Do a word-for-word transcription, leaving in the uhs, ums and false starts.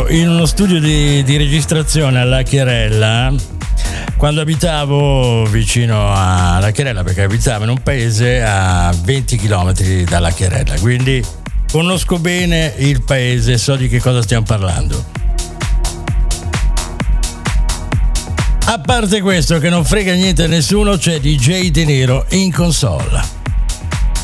in uno studio di, di registrazione alla Chiarella quando abitavo vicino alla Chiarella, perché abitavo in un paese a venti chilometri dalla Chiarella, quindi conosco bene il paese, so di che cosa stiamo parlando. A parte questo che non frega niente a nessuno, c'è D J De Niro in console.